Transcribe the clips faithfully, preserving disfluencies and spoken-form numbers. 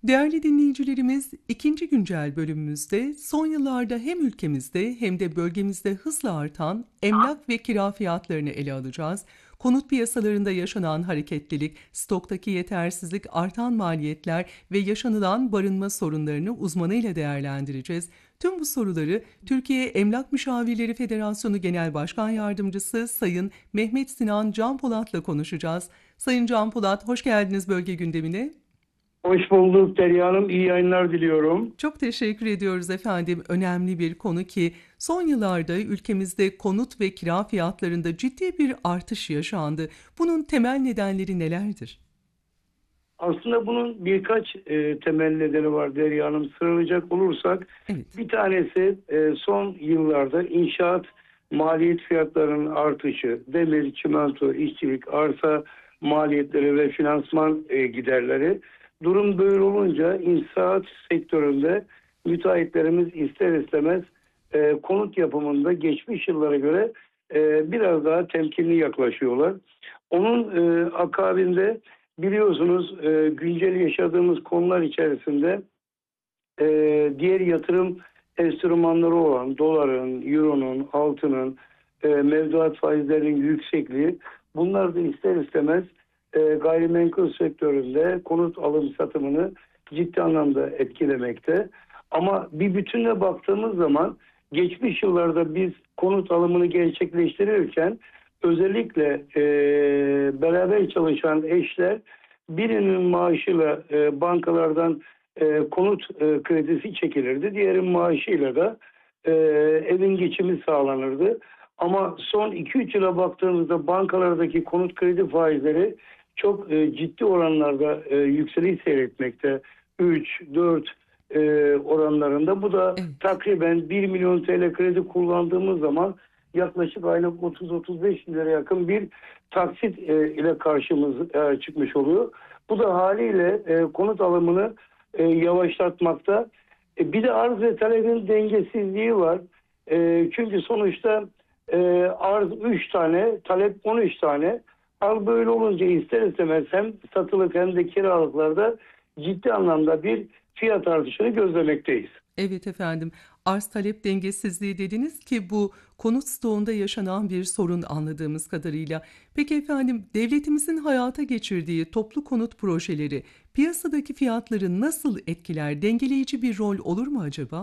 Değerli dinleyicilerimiz, ikinci güncel bölümümüzde son yıllarda hem ülkemizde hem de bölgemizde hızla artan emlak ve kira fiyatlarını ele alacağız. Konut piyasalarında yaşanan hareketlilik, stoktaki yetersizlik, artan maliyetler ve yaşanılan barınma sorunlarını uzmanıyla değerlendireceğiz. Tüm bu soruları Türkiye Emlak Müşavirleri Federasyonu Genel Başkan Yardımcısı Sayın Mehmet Sinan Can Polat'la konuşacağız. Sayın Can Polat, hoş geldiniz bölge gündemine. Hoş bulduk Derya Hanım. İyi yayınlar diliyorum. Çok teşekkür ediyoruz efendim. Önemli bir konu ki son yıllarda ülkemizde konut ve kira fiyatlarında ciddi bir artış yaşandı. Bunun temel nedenleri nelerdir? Aslında bunun birkaç e, temel nedeni var Derya Hanım. Sıralayacak olursak Evet. bir tanesi e, son yıllarda inşaat maliyet fiyatlarının artışı, demir, çimento, işçilik, arsa maliyetleri ve finansman e, giderleri. Durum böyle olunca inşaat sektöründe müteahhitlerimiz ister istemez e, konut yapımında geçmiş yıllara göre e, biraz daha temkinli yaklaşıyorlar. Onun e, akabinde biliyorsunuz e, güncel yaşadığımız konular içerisinde e, diğer yatırım enstrümanları olan doların, euronun, altının, e, mevduat faizlerinin yüksekliği, bunlar da ister istemez e, gayrimenkul sektöründe konut alım satımını ciddi anlamda etkilemekte. Ama bir bütünle baktığımız zaman geçmiş yıllarda biz konut alımını gerçekleştirirken özellikle e, beraber çalışan eşler birinin maaşıyla e, bankalardan e, konut e, kredisi çekilirdi. Diğerinin maaşıyla da e, evin geçimi sağlanırdı. Ama son iki üç yıla baktığımızda bankalardaki konut kredi faizleri çok e, ciddi oranlarda e, yükseliş seyretmekte. üç dört e, oranlarında. Bu da Evet. takriben bir milyon T L kredi kullandığımız zaman yaklaşık aylık otuz otuz beş bin lira yakın bir taksit e, ile karşımız e, çıkmış oluyor. Bu da haliyle e, konut alımını e, yavaşlatmakta. E, bir de arz ve talebin dengesizliği var. E, çünkü sonuçta e, arz üç tane, talep on üç tane. Al böyle olunca ister istemez hem satılık hem de kiralıklarda ciddi anlamda bir fiyat artışını gözlemekteyiz. Evet efendim, arz talep dengesizliği dediniz ki bu konut stoğunda yaşanan bir sorun anladığımız kadarıyla. Peki efendim, devletimizin hayata geçirdiği toplu konut projeleri piyasadaki fiyatları nasıl etkiler? Dengeleyici bir rol olur mu acaba?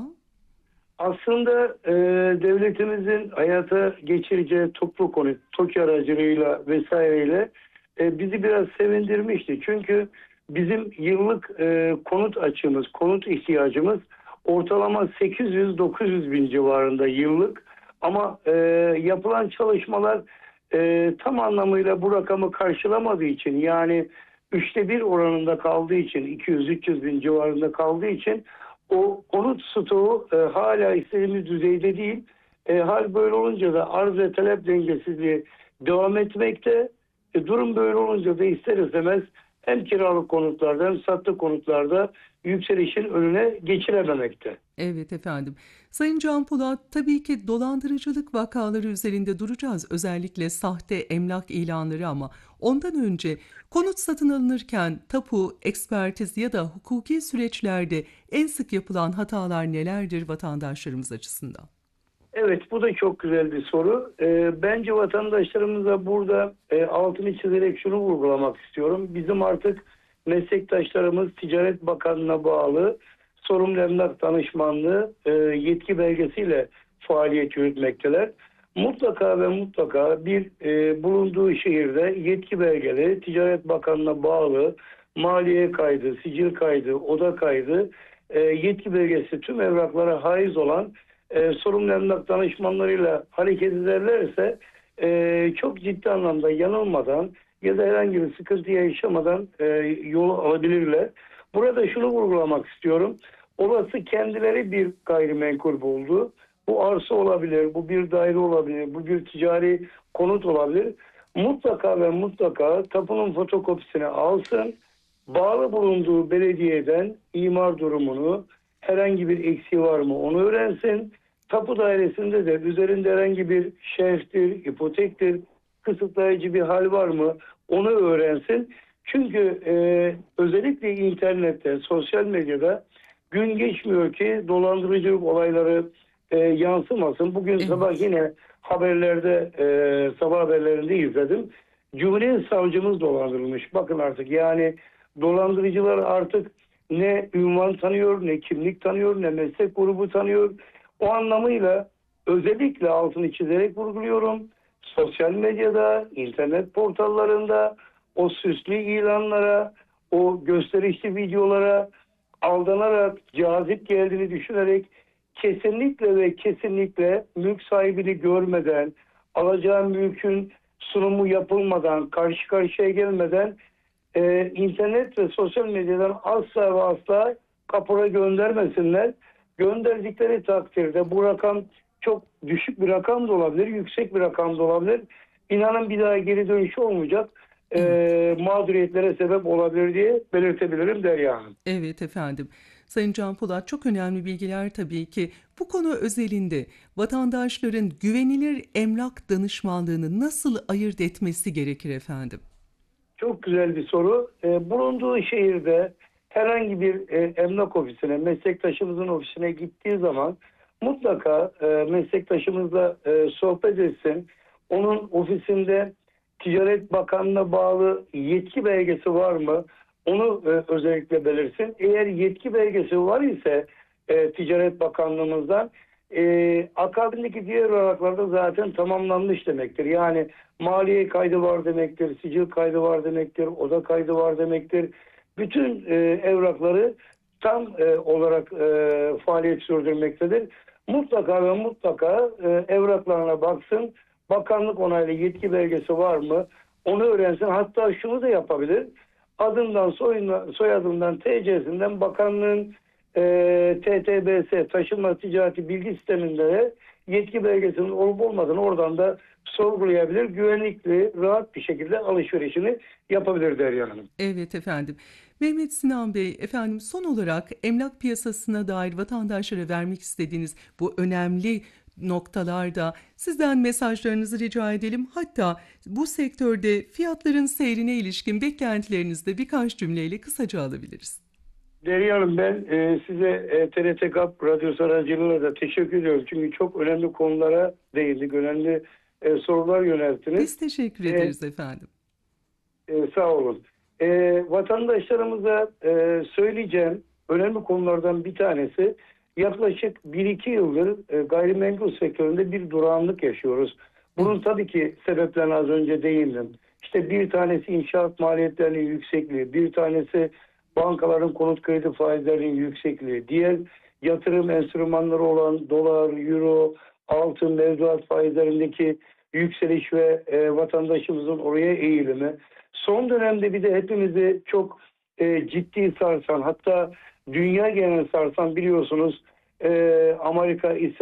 Aslında e, devletimizin hayata geçireceği toplu konut, TOKİ aracılığıyla vesaireyle e, bizi biraz sevindirmişti. Çünkü bizim yıllık e, konut açığımız, konut ihtiyacımız ortalama sekiz yüz dokuz yüz bin civarında yıllık. Ama e, yapılan çalışmalar e, tam anlamıyla bu rakamı karşılamadığı için, yani üçte bir oranında kaldığı için, iki yüz üç yüz bin civarında kaldığı için o konut stoğu e, hala istediğimiz düzeyde değil. E, hal böyle olunca da arz ve talep dengesizliği devam etmekte. E, durum böyle olunca da ister istemez hem kiralık konutlarda hem satılık konutlarda yükselişin önüne geçilememekte. Evet efendim. Sayın Can Polat, tabii ki dolandırıcılık vakaları üzerinde duracağız. Özellikle sahte emlak ilanları ama ondan önce konut satın alınırken tapu, ekspertiz ya da hukuki süreçlerde en sık yapılan hatalar nelerdir vatandaşlarımız açısından? Evet, bu da çok güzel bir soru. E, bence vatandaşlarımıza burada e, altını çizerek şunu vurgulamak istiyorum. Bizim artık meslektaşlarımız Ticaret Bakanlığı'na bağlı sorumlu emlak danışmanlığı e, yetki belgesiyle faaliyet yürütmekteler. Mutlaka ve mutlaka bir e, bulunduğu şehirde yetki belgeli, Ticaret Bakanlığı'na bağlı maliye kaydı, sicil kaydı, oda kaydı, e, yetki belgesi tüm evraklara haiz olan e, sorumlu emlak danışmanlarıyla hareket ederlerse e, çok ciddi anlamda yanılmadan ya da herhangi bir sıkıntı yaşamadan e, yol alabilirler. Burada şunu vurgulamak istiyorum. Olası kendileri bir gayrimenkul buldu. Bu arsa olabilir, bu bir daire olabilir, bu bir ticari konut olabilir. Mutlaka ve mutlaka tapunun fotokopisini alsın. Bağlı bulunduğu belediyeden imar durumunu, herhangi bir eksiği var mı onu öğrensin. Tapu dairesinde de üzerinde herhangi bir şerhtir, ipotektir, kısıtlayıcı bir hal var mı onu öğrensin. Çünkü e, özellikle internette, sosyal medyada gün geçmiyor ki dolandırıcılık olayları e, yansımasın. Bugün sabah Evet. yine haberlerde, e, sabah haberlerinde izledim. Cumhuriyet savcımız dolandırılmış. Bakın artık yani dolandırıcılar artık ne ünvan tanıyor, ne kimlik tanıyor, ne meslek grubu tanıyor. O anlamıyla özellikle altını çizerek vurguluyorum. Sosyal medyada, internet portallarında o süslü ilanlara, o gösterişli videolara aldanarak, cazip geldiğini düşünerek kesinlikle ve kesinlikle mülk sahibini görmeden, alacağı mülkün sunumu yapılmadan, karşı karşıya gelmeden e, internet ve sosyal medyadan asla ve asla kapora göndermesinler. Gönderdikleri takdirde bu rakam çok düşük bir rakam da olabilir, yüksek bir rakam da olabilir. İnanın bir daha geri dönüşü olmayacak Evet. e, mağduriyetlere sebep olabilir diye belirtebilirim Derya Hanım. Evet efendim. Sayın Can Polat, çok önemli bilgiler tabii ki. Bu konu özelinde vatandaşların güvenilir emlak danışmanlığını nasıl ayırt etmesi gerekir efendim? Çok güzel bir soru. E, bulunduğu şehirde herhangi bir e, emlak ofisine, meslektaşımızın ofisine gittiği zaman mutlaka e, meslektaşımızla e, sohbet etsin. Onun ofisinde Ticaret Bakanlığı'na bağlı yetki belgesi var mı? Onu e, özellikle belirsin. Eğer yetki belgesi var ise e, Ticaret Bakanlığımızdan e, akabindeki diğer evraklarda zaten tamamlanmış demektir. Yani maliye kaydı var demektir, sicil kaydı var demektir, oda kaydı var demektir. Bütün e, evrakları tam e, olarak e, faaliyet sürdürmektedir. Mutlaka ve mutlaka e, evraklarına baksın. Bakanlık onaylı yetki belgesi var mı? Onu öğrensin. Hatta şunu da yapabilir. Adından, soyuna, soyadından, T C'sinden bakanlığın e, T T B S, Taşınmaz Ticareti Bilgi Sisteminde de yetki belgesinin olup olmadığını oradan da sorgulayabilir. Güvenlikli, rahat bir şekilde alışverişini yapabilir Derya Hanım. Evet efendim. Mehmet Sinan Bey, efendim son olarak emlak piyasasına dair vatandaşlara vermek istediğiniz bu önemli noktalarda sizden mesajlarınızı rica edelim. Hatta bu sektörde fiyatların seyrine ilişkin beklentilerinizi de birkaç cümleyle kısaca alabiliriz. Derya Hanım, ben e, size e, T R T GAP radyosu aracılığıyla da teşekkür ediyorum. Çünkü çok önemli konulara değindik, önemli e, sorular yönelttiniz. Biz teşekkür E, ederiz efendim. e, Sağ olun. E, vatandaşlarımıza e, söyleyeceğim önemli konulardan bir tanesi, yaklaşık bir iki yıldır e, gayrimenkul sektöründe bir durağanlık yaşıyoruz. Bunun Evet. tabii ki sebeplerine az önce değindim. İşte bir tanesi inşaat maliyetlerinin yüksekliği, bir tanesi bankaların konut kredi faizlerinin yüksekliği, diğer yatırım enstrümanları olan dolar, euro, altın, mevduat faizlerindeki yükseliş ve e, vatandaşımızın oraya eğilimi. Son dönemde bir de hepimizi çok e, ciddi sarsan, hatta dünya genelini sarsan biliyorsunuz, e, Amerika,